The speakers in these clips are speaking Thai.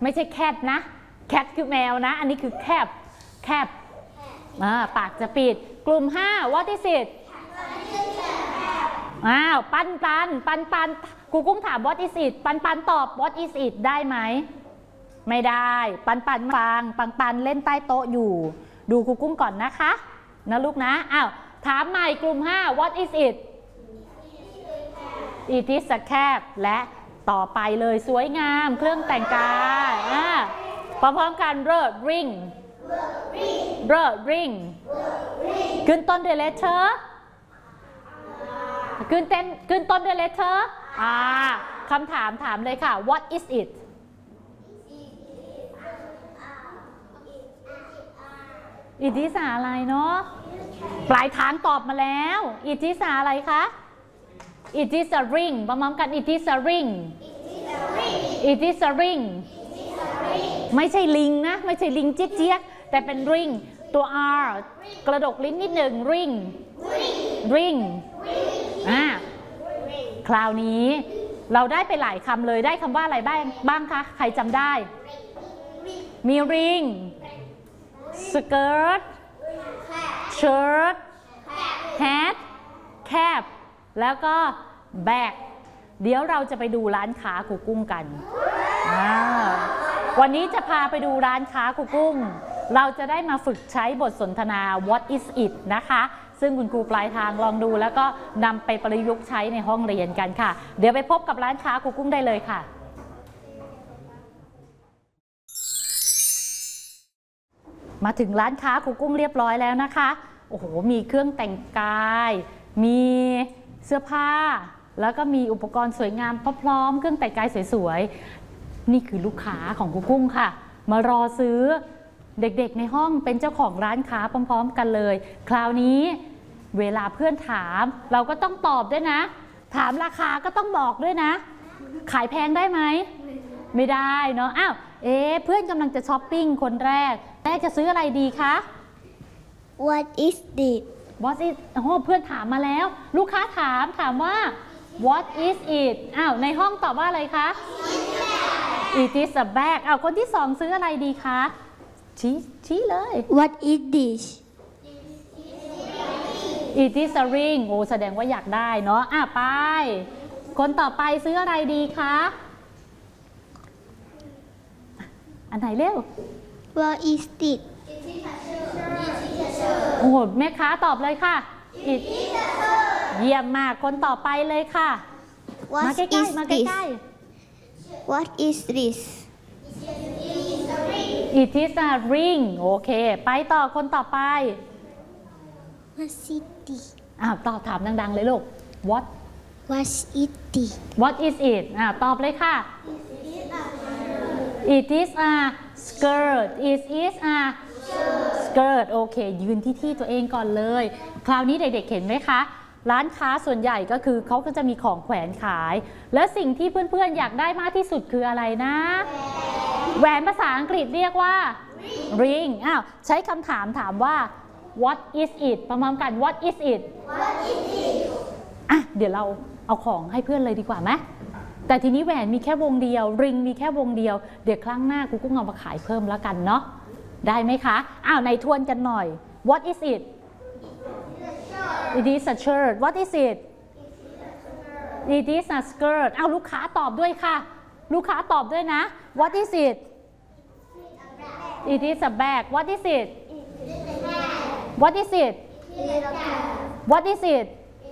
ไม่ใช่แคทนะแคทคือแมวนะอันนี้คือแคบปากจะปิดกลุ่ม5 what is it ปันครูกุ้งถาม what is it ปันตอบ what is it ได้ไหมไม่ได้ปันฟังเล่นใต้โต๊ะอยู่ดูครูกุ้งก่อนนะคะนะลูกนะถามใหม่กลุ่ม5 what is it it is a cat และต่อไปเลยสวยงามเครื่องแต่งกายพร้อมๆกัน ring ขึ้นต้นด้วย letter ขึ้นต้นด้วย letter คำถามเลยค่ะ what is it it is อะไรเนาะปลายทางตอบมาแล้ว it is อะไรคะ it is a ring พร้อมๆกัน it is a ring it is a ring ไม่ใช่ลิงนะไม่ใช่ลิงเจี๊ยกแต่เป็น ring ตัว r กระดกลิ้นนิดหนึ่ง ring คราวนี้เราได้ไปหลายคำเลยได้คำว่าอะไรบ้างคะใครจำได้มี ring skirt shirt hat cap แล้วก็ bag เดี๋ยวเราจะไปดูร้านค้าครูกุ้งกันวันนี้จะพาไปดูร้านค้าครูกุ้งเราจะได้มาฝึกใช้บทสนทนา what is it นะคะซึ่งคุณครูปลายทางลองดูแล้วก็นำไปประยุกต์ใช้ในห้องเรียนกันค่ะเดี๋ยวไปพบกับร้านค้าครูกุ้งได้เลยค่ะมาถึงร้านค้าครูกุ้งเรียบร้อยแล้วนะคะโอ้โหมีเครื่องแต่งกายมีเสื้อผ้าแล้วก็มีอุปกรณ์สวยงามพร้อมเครื่องแต่งกายสวยๆนี่คือลูกค้าของครูกุ้งค่ะมารอซื้อเด็กๆในห้องเป็นเจ้าของร้านค้าพร้อมๆกันเลยคราวนี้เวลาเพื่อนถามเราก็ต้องตอบด้วยนะถามราคาก็ต้องบอกด้วยนะขายแพงได้ไหมไม่ได้เนาะเพื่อนกำลังจะช้อปปิ้งคนแรกจะซื้ออะไรดีคะ What is it เพื่อนถามมาแล้วลูกค้าถามว่า What is it ในห้องตอบว่าอะไรคะ It is a bag คนที่2ซื้ออะไรดีคะชี้เลย What is this It is a ring แสดงว่าอยากได้เนาะไปคนต่อไปซื้ออะไรดีคะอันไหนเร็ว What is it แม่ค้าตอบเลยค่ะ เยี่ยมมากคนต่อไปเลยค่ะมาใกล้ๆมาใกล้ๆ What is this It is a ring โอเคไปต่อคนต่อไป What is this ถามดังๆเลยลูก What is this What is it ตอบเลยค่ะ It is a skirt It is a skirt โอเคยืนที่ตัวเองก่อนเลยคราวนี้เด็กๆเห็นไหมคะร้านค้าส่วนใหญ่ก็คือเขาก็จะมีของแขวนขายและสิ่งที่เพื่อนๆอยากได้มากที่สุดคืออะไรนะแหวนภาษาอังกฤษเรียกว่า ring ใช้คำถามว่า what is it พร้อมๆกัน what is it เดี๋ยวเราเอาของให้เพื่อนเลยดีกว่าไหมแต่ทีนี้แหวนมีแค่วงเดียวริงมีแค่วงเดียวเดี๋ยวครั้งหน้าครูกุ้งเอามาขายเพิ่มแล้วกันเนาะได้ไหมคะในทวนกันหน่อย what is it It is a shirt What is it It is a skirt ลูกค้าตอบด้วยค่ะลูกค้าตอบด้วยนะ What is it It is a bag What is it What is it What is it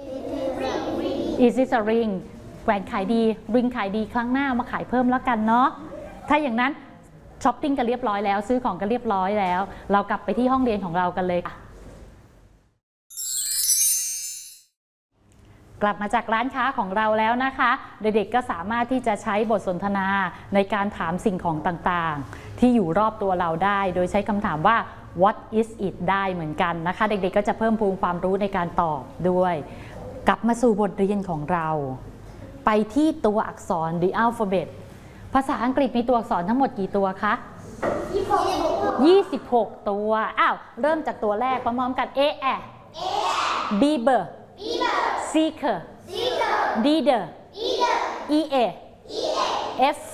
It is a ring แหวนขายดีริงขายดีครั้งหน้ามาขายเพิ่มแล้วกันเนาะถ้าอย่างนั้นช้อปปิ้งกันเรียบร้อยแล้วซื้อของกันเรียบร้อยแล้วเรากลับไปที่ห้องเรียนของเรากันเลยกลับมาจากร้านค้าของเราแล้วนะคะเด็กๆก็สามารถที่จะใช้บทสนทนาในการถามสิ่งของต่างๆที่อยู่รอบตัวเราได้โดยใช้คำถามว่า what is it ได้เหมือนกันนะคะเด็กๆก็จะเพิ่มพูนความรู้ในการตอบด้วยกลับมาสู่บทเรียนของเราไปที่ตัวอักษร the alphabet ภาษาอังกฤษมีตัวอักษรทั้งหมดกี่ตัวคะ26 ตัวเริ่มจากตัวแรกพร้อมๆกัน A Beaver Seeker Leader EA F